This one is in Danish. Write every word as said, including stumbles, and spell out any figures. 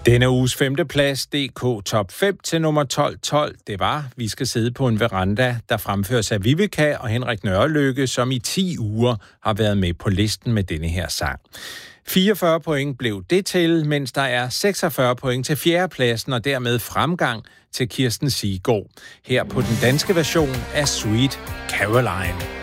Denne uges femteplads, D K Top fem til nummer tolv tolv, det var Vi skal sidde på en veranda, der fremføres af Vivica og Henrik Nørrelykke, som i ti uger har været med på listen med denne her sang. fireogfyrre point blev det til, mens der er seksogfyrre point til fjerdepladsen og dermed fremgang til Kirsten Siggaard. Her på den danske version af Sweet Caroline.